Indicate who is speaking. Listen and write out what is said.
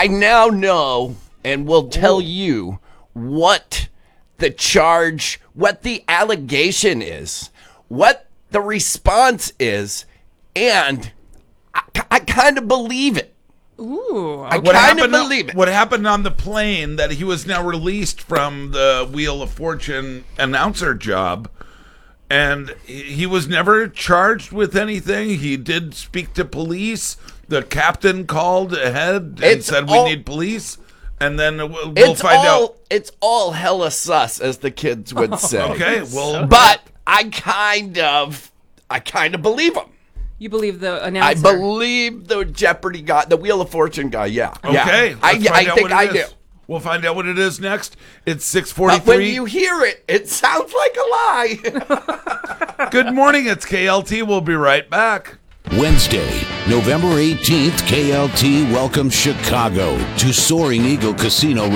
Speaker 1: I now know and will tell you what the charge, what the allegation is, what the response is, and I kind of believe it.
Speaker 2: Ooh.
Speaker 1: I kind of believe it.
Speaker 3: What happened on the plane that he was now released from the Wheel of Fortune announcer job, and he was never charged with anything. He did speak to police. The captain called ahead and said, we need police. And then we'll find out.
Speaker 1: It's all hella sus, as the kids would say.
Speaker 3: Okay, well.
Speaker 1: But I kind of believe him.
Speaker 2: You believe the
Speaker 1: I
Speaker 2: announcer?
Speaker 1: believe the Jeopardy guy, the Wheel of Fortune guy. Yeah.
Speaker 3: Okay.
Speaker 1: Yeah.
Speaker 3: I
Speaker 1: think I do.
Speaker 3: We'll find out what it is next. It's
Speaker 1: But
Speaker 3: 6:43.
Speaker 1: when you hear it, it sounds like a lie.
Speaker 3: Good morning. It's KLT. We'll be right back.
Speaker 4: Wednesday, November 18th, KLT welcomes Chicago to Soaring Eagle Casino